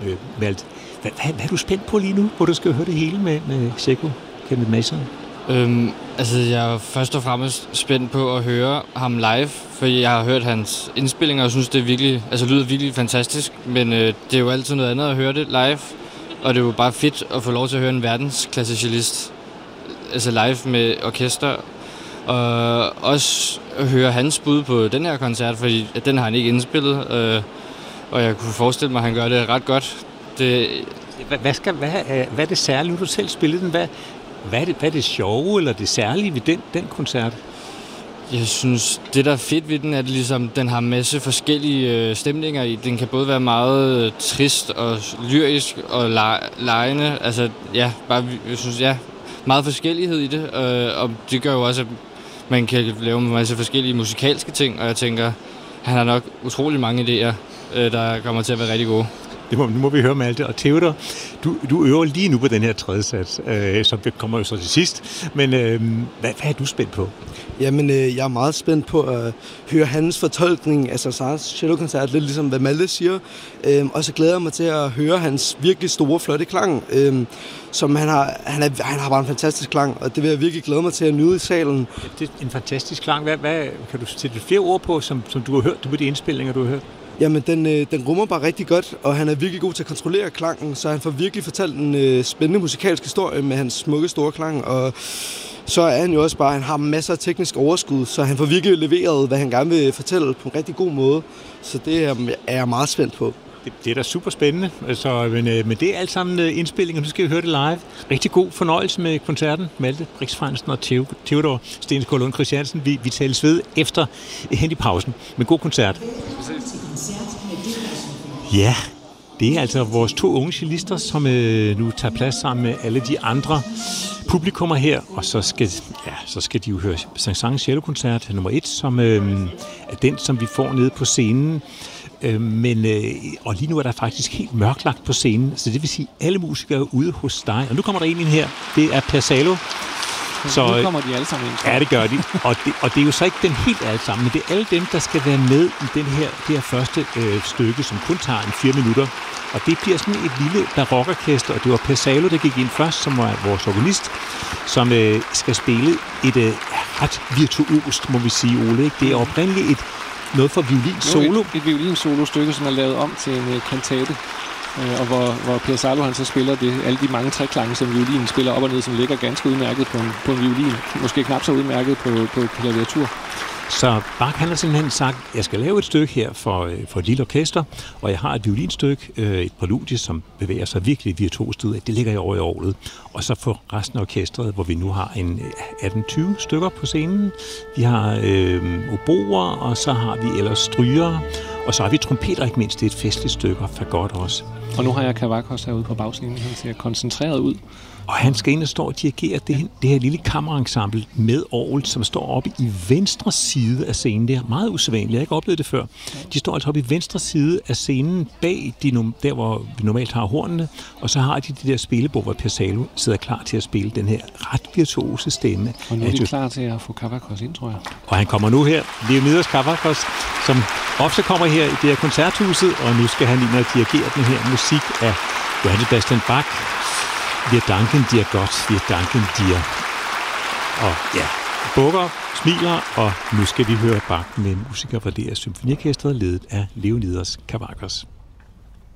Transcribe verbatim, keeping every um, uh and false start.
øh, Malte. Hvad, hvad, hvad er du spændt på lige nu, hvor du skal høre det hele med, med Cecco Kenneth Mason? Øhm, altså, jeg er først og fremmest spændt på at høre ham live, for jeg har hørt hans indspillinger og synes, det er virkelig, altså, lyder virkelig fantastisk, men øh, det er jo altid noget andet at høre det live, og det er jo bare fedt at få lov til at høre en verdensklasse cellist, altså live med orkester, og også at høre hans bud på den her koncert, fordi den har han ikke indspillet, øh, og jeg kunne forestille mig, at han gør det ret godt. Det... Hvad, hvad, skal, hvad, hvad er det særlige, nu du selv spillede den? Hvad, hvad, er det, hvad er det sjove eller det særlige ved den, den koncert? Jeg synes, det der er fedt ved den, er, at ligesom, den har en masse forskellige øh, stemninger i. Den kan både være meget øh, trist og lyrisk og legende. Altså, ja, bare, jeg synes, ja, meget forskellighed i det. Øh, og det gør jo også, at man kan lave en masse forskellige musikalske ting. Og jeg tænker, han har nok utrolig mange idéer, øh, der kommer til at være rigtig gode. Det må, nu må vi høre, Malte. Og Theodor, du, du øver lige nu på den her tredje sats, øh, som kommer jo så til sidst. Men øh, hvad, hvad er du spændt på? Jamen, øh, jeg er meget spændt på at høre hans fortolkning af Sarsars cellokoncert, lidt ligesom hvad Malte siger. Øh, og så glæder jeg mig til at høre hans virkelig store, flotte klang, øh, som han har, han, er, han har bare en fantastisk klang, og det vil jeg virkelig glæde mig til at nyde i salen. Det er en fantastisk klang. Hvad, hvad kan du sætte flere ord på, som, som du har hørt, du på de indspilninger, du har hørt? Jamen, den, øh, den rummer bare rigtig godt, og han er virkelig god til at kontrollere klangen, så han får virkelig fortalt en øh, spændende musikalsk historie med hans smukke, store klang, og så er han jo også bare, han har masser af teknisk overskud, så han får virkelig leveret, hvad han gerne vil fortælle på en rigtig god måde, så det er, er jeg meget spændt på. Det, det er da super spændende, altså, men, øh, men det er alt sammen øh, indspillinger, nu skal vi høre det live. Rigtig god fornøjelse med koncerten. Malte Brix Frandsen og Theodor Stensgaard Lund Christiansen, vi, vi tales ved efter, hen i pausen, med god koncert. Ja, det er altså vores to unge cellister, som øh, nu tager plads sammen med alle de andre publikummer her, og så skal, ja, så skal de jo høre Saint-Saëns cellokoncert nummer et, som øh, er den, som vi får nede på scenen. Øh, men, øh, og lige nu er der faktisk helt mørklagt på scenen, så det vil sige, at alle musikere er ude hos dig. Og nu kommer der en ind her, det er Per Salo. Så nu kommer de alle sammen ind. Ja, det gør de. Og det, og det er jo så ikke den helt alle sammen, men det er alle dem, der skal være med i den her, det her første øh, stykke, som kun tager en fire minutter. Og det bliver sådan et lille barokorkester, og det var Per Salo, der gik ind først, som var vores organist, som øh, skal spille et øh, ret virtuost, må vi sige, Ole. Ikke? Det er oprindeligt et noget for violin-solo. Et, et violin-solo-stykke, som er lavet om til en uh, kantate, uh, og hvor, hvor Per Salo han så spiller det, alle de mange treklange, som violinen spiller op og ned, som ligger ganske udmærket på en, på en violin. Måske knap så udmærket på, på klaviatur. Så Bach han har simpelthen sagt, jeg skal lave et stykke her for, for et lille orkester, og jeg har et violinstykke, et præludie, som bevæger sig virkelig virtuost ud af. Det ligger jeg over i orglet. Og så for resten af orkestret, hvor vi nu har en atten tyve stykker på scenen. Vi har øh, oboer, og så har vi ellers strygere, og så har vi trompeter, ikke mindst. Det er et festligt stykke, og fagot også. Og nu har jeg Kavakos herude på bagscenen. Han ser koncentreret ud. Og han skal ind og stå og dirigere det, det her lille kammerensemble med orgel, som står oppe i venstre side af scenen. Det er meget usædvanligt, jeg har ikke oplevet det før. De står altså oppe i venstre side af scenen, bag de, der hvor vi normalt har hornene, og så har de det der spillebord, hvor Per Salo sidder klar til at spille den her ret virtuose stemme. Og nu er de klar til at få Kavakos ind, tror jeg. Og han kommer nu her, Leonidas Kavakos, som ofte kommer her i det her koncerthuset, og nu skal han ind og dirigere den her musik af Johann Sebastian Bach. Wir danken dir Gott, wir danken dir. Og ja, bukker, smiler, og nu skal vi høre Bach med musikere fra D R Symfoniorkestret, ledet af Leonidas Kavakos.